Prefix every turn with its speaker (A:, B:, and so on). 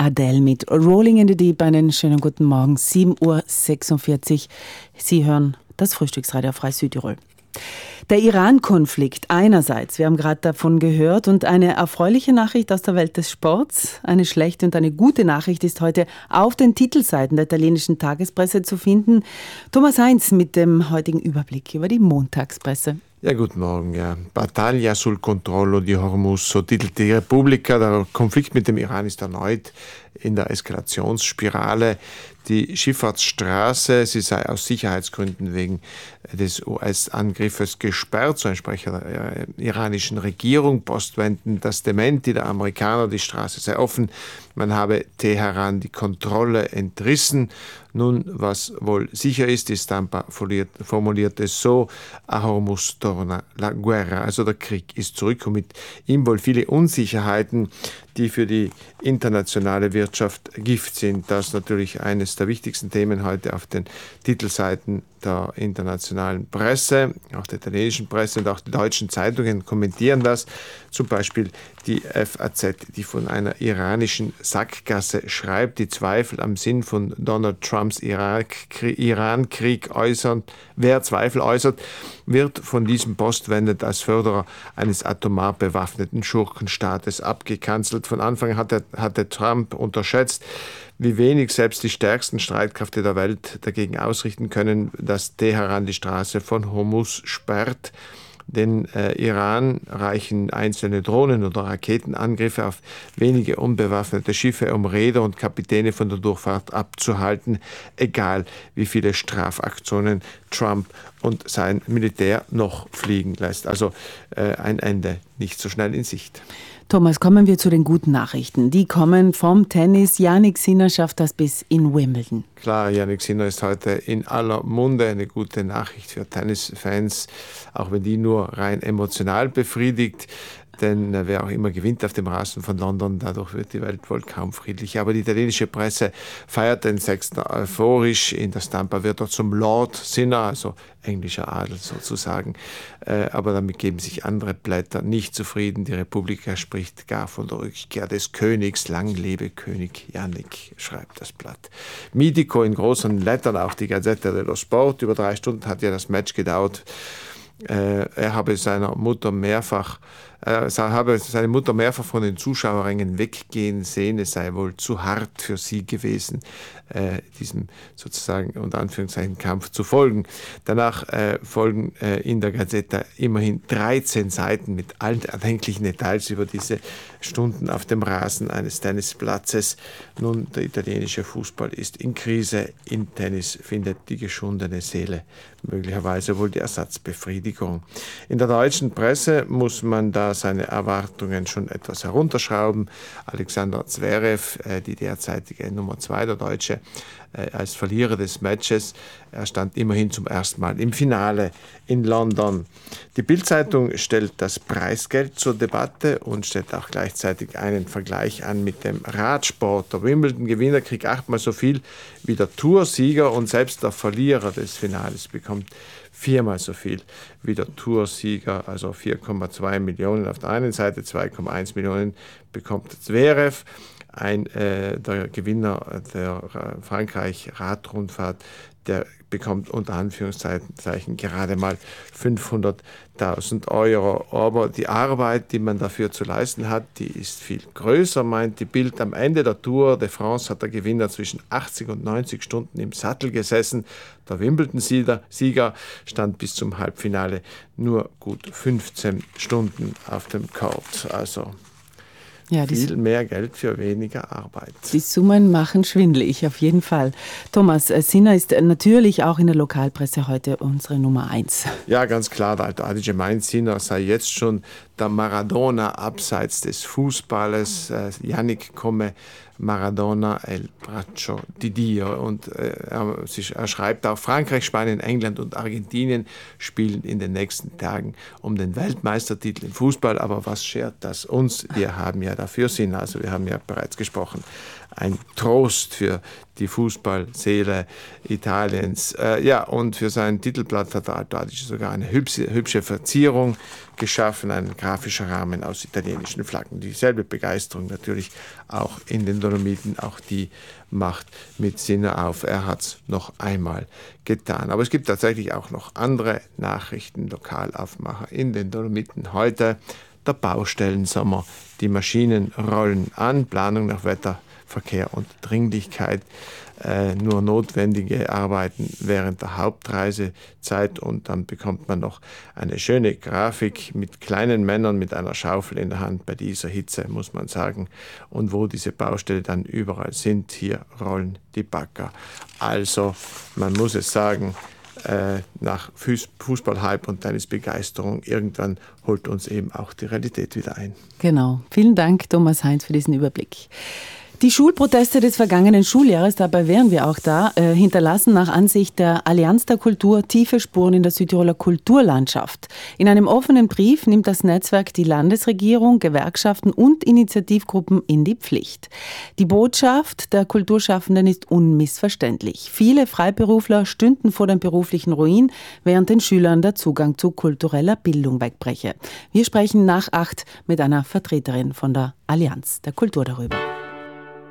A: Adele mit Rolling in the Deep. Einen schönen guten Morgen, 7:46 Uhr. Sie hören das Frühstücksradio auf Frei Südtirol. Der Iran-Konflikt einerseits, wir haben gerade davon gehört, und eine erfreuliche Nachricht aus der Welt des Sports. Eine schlechte und eine gute Nachricht ist heute auf den Titelseiten der italienischen Tagespresse zu finden. Thomas Heinz mit dem heutigen Überblick über die Montagspresse.
B: Ja, guten Morgen. Ja. Battaglia sul controllo di Hormuz, so titelt die Repubblica. Der Konflikt mit dem Iran ist erneut in der Eskalationsspirale. Die Schifffahrtsstraße, sie sei aus Sicherheitsgründen wegen des US-Angriffes gesperrt, so ein Sprecher der iranischen Regierung. Postwenden das Dementi der Amerikaner, die Straße sei offen. Man habe Teheran die Kontrolle entrissen. Nun, was wohl sicher ist, die Stampa formuliert es so: a Hormuz torna la guerra, also der Krieg ist zurück, und mit ihm wohl viele Unsicherheiten, die für die internationale Wirtschaft Gift sind. Das ist natürlich eines der wichtigsten Themen heute auf den Titelseiten der internationalen Presse, auch der italienischen Presse, und auch die deutschen Zeitungen kommentieren das. Zum Beispiel die FAZ, die von einer iranischen Sackgasse schreibt, die Zweifel am Sinn von Donald Trumps Iran-Krieg äußert. Wer Zweifel äußert, wird von diesem Postwendet als Förderer eines atomar bewaffneten Schurkenstaates abgekanzelt. Von Anfang hatte Trump unterschätzt, wie wenig selbst die stärksten Streitkräfte der Welt dagegen ausrichten können, dass Teheran die Straße von Hormuz sperrt. Den Iran reichen einzelne Drohnen- oder Raketenangriffe auf wenige unbewaffnete Schiffe, um Reeder und Kapitäne von der Durchfahrt abzuhalten, egal wie viele Strafaktionen Trump und sein Militär noch fliegen lässt. Also ein Ende nicht so schnell in Sicht.
A: Thomas, kommen wir zu den guten Nachrichten. Die kommen vom Tennis. Jannik Sinner schafft das bis in Wimbledon.
B: Klar, Jannik Sinner ist heute in aller Munde. Eine gute Nachricht für Tennisfans, auch wenn die nur rein emotional befriedigt. Denn wer auch immer gewinnt auf dem Rasen von London, dadurch wird die Welt wohl kaum friedlicher. Aber die italienische Presse feiert den Sechsten euphorisch. In der Stampa wird er zum Lord Sinner, also englischer Adel sozusagen. Aber damit geben sich andere Blätter nicht zufrieden. Die Repubblica spricht gar von der Rückkehr des Königs. Lang lebe König Jannik, schreibt das Blatt. Medico in großen Lettern, auch die Gazzetta dello Sport. Über 3 Stunden hat ja das Match gedauert. Er habe seine Mutter mehrfach von den Zuschauerrängen weggehen sehen. Es sei wohl zu hart für sie gewesen, diesem sozusagen unter Anführungszeichen Kampf zu folgen. Danach folgen in der Gazzetta immerhin 13 Seiten mit allen erdenklichen Details über diese Stunden auf dem Rasen eines Tennisplatzes. Nun, der italienische Fußball ist in Krise. In Tennis findet die geschundene Seele möglicherweise wohl die Ersatzbefriedigung. In der deutschen Presse muss man da seine Erwartungen schon etwas herunterschrauben. Alexander Zverev, die derzeitige Nummer 2 der Deutsche, als Verlierer des Matches. Er stand immerhin zum ersten Mal im Finale in London. Die Bild-Zeitung stellt das Preisgeld zur Debatte und stellt auch gleichzeitig einen Vergleich an mit dem Radsport. Der Wimbledon-Gewinner kriegt 8-mal so viel wie der Toursieger, und selbst der Verlierer des Finales bekommt 4-mal so viel wie der Toursieger, also 4,2 Millionen auf der einen Seite, 2,1 Millionen bekommt Zverev. Der Gewinner der Frankreich-Radrundfahrt, der bekommt unter Anführungszeichen gerade mal 500.000 Euro. Aber die Arbeit, die man dafür zu leisten hat, die ist viel größer, meint die Bild. Am Ende der Tour de France hat der Gewinner zwischen 80 und 90 Stunden im Sattel gesessen. Der Wimbledon-Sieger stand bis zum Halbfinale nur gut 15 Stunden auf dem Court. Also ja, viel mehr Geld für weniger Arbeit.
A: Die Summen machen schwindelig, auf jeden Fall. Thomas, Sinner ist natürlich auch in der Lokalpresse heute unsere Nummer 1.
B: Ja, ganz klar, der alte Adige meint, Sinner sei jetzt schon der Maradona abseits des Fußballes. Jannik komme Maradona el braccio di Dio. Und er schreibt auch, Frankreich, Spanien, England und Argentinien spielen in den nächsten Tagen um den Weltmeistertitel im Fußball. Aber was schert das uns? Wir haben ja dafür Sinn, also wir haben ja bereits gesprochen. Ein Trost für die Fußballseele Italiens. Und für sein Titelblatt hat der Alte Adige sogar eine hübsche Verzierung geschaffen, ein grafischer Rahmen aus italienischen Flaggen. Dieselbe Begeisterung natürlich auch in den Dolomiten, auch die macht mit Sinner auf. Er hat es noch einmal getan. Aber es gibt tatsächlich auch noch andere Nachrichten, Lokalaufmacher in den Dolomiten heute. Der Baustellensommer, die Maschinen rollen an, Planung nach Wetter, Verkehr und Dringlichkeit. Nur notwendige Arbeiten während der Hauptreisezeit und dann bekommt man noch eine schöne Grafik mit kleinen Männern mit einer Schaufel in der Hand bei dieser Hitze, muss man sagen. Und wo diese Baustelle dann überall sind, hier rollen die Bagger. Also man muss es sagen, nach Fußballhype und Tennisbegeisterung, irgendwann holt uns eben auch die Realität wieder ein.
A: Genau. Vielen Dank, Thomas Heinz, für diesen Überblick. Die Schulproteste des vergangenen Schuljahres, dabei wären wir auch da, hinterlassen nach Ansicht der Allianz der Kultur tiefe Spuren in der Südtiroler Kulturlandschaft. In einem offenen Brief nimmt das Netzwerk die Landesregierung, Gewerkschaften und Initiativgruppen in die Pflicht. Die Botschaft der Kulturschaffenden ist unmissverständlich. Viele Freiberufler stünden vor dem beruflichen Ruin, während den Schülern der Zugang zu kultureller Bildung wegbreche. Wir sprechen nach 8 mit einer Vertreterin von der Allianz der Kultur darüber.